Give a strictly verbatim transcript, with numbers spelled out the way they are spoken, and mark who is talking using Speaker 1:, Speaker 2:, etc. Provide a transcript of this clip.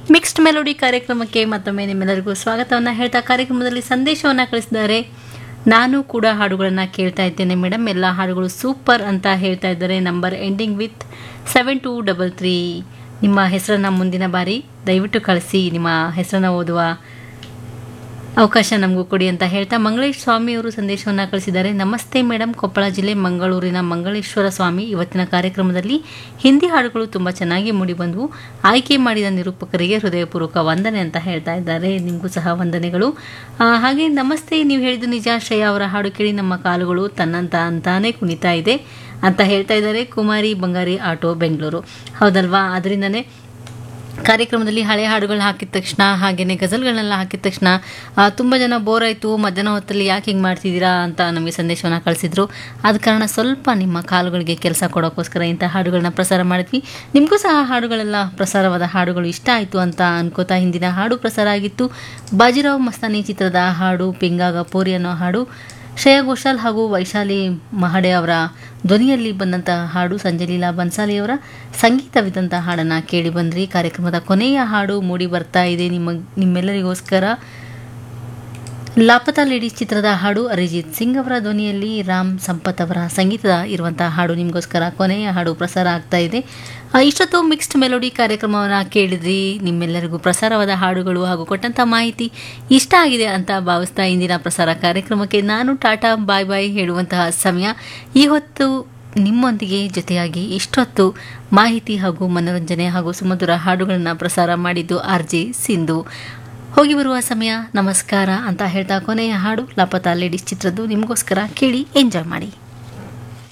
Speaker 1: Mixed melody ಕಾರ್ಯಕ್ರಮಕ್ಕೆ ಮತ್ತೊಮ್ಮೆ ನಿಮ್ಮೆಲ್ಲರಿಗೂ ಸ್ವಾಗತವನ್ನು ಹೇಳ್ತಾ ಕಾರ್ಯಕ್ರಮದಲ್ಲಿ ಸಂದೇಶವನ್ನು ಕಳಿಸಿದ್ದಾರೆ. ನಾನು ಕೂಡ ಹಾಡುಗಳನ್ನು ಕೇಳ್ತಾ ಇದ್ದೇನೆ ಮೇಡಮ್, ಎಲ್ಲ ಹಾಡುಗಳು ಸೂಪರ್ ಅಂತ ಹೇಳ್ತಾ ಇದ್ದಾರೆ. Number ending with seven to double three. ನಿಮ್ಮ ಹೆಸರನ್ನು ಮುಂದಿನ ಬಾರಿ ದಯವಿಟ್ಟು ಕಳಿಸಿ, ನಿಮ್ಮ ಹೆಸರನ್ನು ಓದುವ ಅವಕಾಶ ನಮಗೂ ಕೊಡಿ ಅಂತ ಹೇಳ್ತಾ ಮಂಗಳೇಶ್ ಸ್ವಾಮಿಯವರು ಸಂದೇಶವನ್ನು ಕಳಿಸಿದ್ದಾರೆ. ನಮಸ್ತೆ ಮೇಡಮ್, ಕೊಪ್ಪಳ ಜಿಲ್ಲೆ ಮಂಗಳೂರಿನ ಮಂಗಳೇಶ್ವರ ಸ್ವಾಮಿ. ಇವತ್ತಿನ ಕಾರ್ಯಕ್ರಮದಲ್ಲಿ ಹಿಂದಿ ಹಾಡುಗಳು ತುಂಬ ಚೆನ್ನಾಗಿ ಮೂಡಿಬಂದವು. ಆಯ್ಕೆ ಮಾಡಿದ ನಿರೂಪಕರಿಗೆ ಹೃದಯಪೂರ್ವಕ ವಂದನೆ ಅಂತ ಹೇಳ್ತಾ ಇದ್ದಾರೆ. ನಿಮಗೂ ಸಹ ವಂದನೆಗಳು. ಹಾಗೆ ನಮಸ್ತೆ, ನೀವು ಹೇಳಿದ್ದು ನಿಜ, ಶ್ರೇಯಾ ಅವರ ಹಾಡು ಕೇಳಿ ನಮ್ಮ ಕಾಲುಗಳು ತನ್ನಂತ ಅಂತಾನೆ ಕುಣಿತಾ ಇದೆ ಅಂತ ಹೇಳ್ತಾ ಇದ್ದಾರೆ. ಕುಮಾರಿ ಬಂಗಾರಿ ಆಟೋ ಬೆಂಗಳೂರು. ಹೌದಲ್ವಾ, ಅದರಿಂದನೇ ಕಾರ್ಯಕ್ರಮದಲ್ಲಿ ಹಳೆ ಹಾಡುಗಳು ಹಾಕಿದ ತಕ್ಷಣ ಹಾಗೆಯೇ ಗಜಲ್ಗಳನ್ನೆಲ್ಲ ಹಾಕಿದ ತಕ್ಷಣ ತುಂಬ ಜನ ಬೋರ್ ಆಯಿತು, ಮಧ್ಯಾಹ್ನ ಹೊತ್ತಲ್ಲಿ ಯಾಕೆ ಹಿಂಗೆ ಮಾಡ್ತಿದ್ದೀರಾ ಅಂತ ನಮಗೆ ಸಂದೇಶವನ್ನು ಕಳಿಸಿದ್ರು. ಆದ ಕಾರಣ ಸ್ವಲ್ಪ ನಿಮ್ಮ ಕಾಲುಗಳಿಗೆ ಕೆಲಸ ಕೊಡೋಕ್ಕೋಸ್ಕರ ಇಂಥ ಹಾಡುಗಳನ್ನ ಪ್ರಸಾರ ಮಾಡಿದ್ವಿ. ನಿಮಗೂ ಸಹ ಹಾಡುಗಳೆಲ್ಲ ಪ್ರಸಾರವಾದ ಹಾಡುಗಳು ಇಷ್ಟ ಆಯಿತು ಅಂತ ಅನ್ಕೋತಾ ಹಿಂದಿನ ಹಾಡು ಪ್ರಸಾರ ಆಗಿತ್ತು. ಬಾಜಿರಾವ್ ಮಸ್ತಾನಿ ಚಿತ್ರದ ಹಾಡು, ಪಿಂಗಾಗ ಪೋರಿ ಅನ್ನೋ ಹಾಡು. ಶ್ರೇಯಾ ಘೋಷಾಲ್ ಹಾಗೂ ವೈಶಾಲಿ ಮಹಡೆ ಅವರ ಧ್ವನಿಯಲ್ಲಿ ಬಂದಂತಹ ಹಾಡು, ಸಂಜಯ್ ಲೀಲಾ ಬನ್ಸಾಲಿಯವರ ಸಂಗೀತವಿದ್ದಂಥ ಹಾಡನ್ನು ಕೇಳಿ ಬಂದ್ರಿ. ಕಾರ್ಯಕ್ರಮದ ಕೊನೆಯ ಹಾಡು ಮೂಡಿ ಬರ್ತಾ ಇದೆ ನಿಮ್ಮ ನಿಮ್ಮೆಲ್ಲರಿಗೋಸ್ಕರ. ಲಾಪತಾ ಲೇಡೀಸ್ ಚಿತ್ರದ ಹಾಡು, ಅರಿಜಿತ್ ಸಿಂಗ್ ಅವರ ಧ್ವನಿಯಲ್ಲಿ ರಾಮ್ ಸಂಪತ್ ಅವರ ಸಂಗೀತದ ಇರುವಂತಹ ಹಾಡು ನಿಮಗೋಸ್ಕರ ಕೊನೆಯ ಹಾಡು ಪ್ರಸಾರ ಆಗ್ತಾ ಇದೆ. ಇಷ್ಟೊತ್ತು ಮಿಕ್ಸ್ಡ್ ಮೆಲೋಡಿ ಕಾರ್ಯಕ್ರಮವನ್ನು ಕೇಳಿದ್ರಿ. ನಿಮ್ಮೆಲ್ಲರಿಗೂ ಪ್ರಸಾರವಾದ ಹಾಡುಗಳು ಹಾಗೂ ಕೊಟ್ಟಂಥ ಮಾಹಿತಿ ಇಷ್ಟ ಆಗಿದೆ ಅಂತ ಭಾವಿಸ್ತಾ ಇಂದಿನ ಪ್ರಸಾರ ಕಾರ್ಯಕ್ರಮಕ್ಕೆ ನಾನು ಟಾಟಾ ಬಾಯ್ ಬಾಯ್ ಹೇಳುವಂತಹ ಸಮಯ. ಈ ಹೊತ್ತು ನಿಮ್ಮೊಂದಿಗೆ ಜೊತೆಯಾಗಿ ಇಷ್ಟೊತ್ತು ಮಾಹಿತಿ ಹಾಗೂ ಮನೋರಂಜನೆ ಹಾಗೂ ಸುಮಧುರ ಹಾಡುಗಳನ್ನು ಪ್ರಸಾರ ಮಾಡಿದ್ದು ಆರ್ ಜೆ ಸಿಂಧು. ಹೋಗಿ ಬರುವ ಸಮಯ, ನಮಸ್ಕಾರ ಅಂತ ಹೇಳ್ತಾ ಕೊನೆಯ ಹಾಡು ಲಾಪತಾ ಲೇಡೀಸ್ ಚಿತ್ರದ್ದು ನಿಮಗೋಸ್ಕರ ಕೇಳಿ ಎಂಜಾಯ್ ಮಾಡಿ.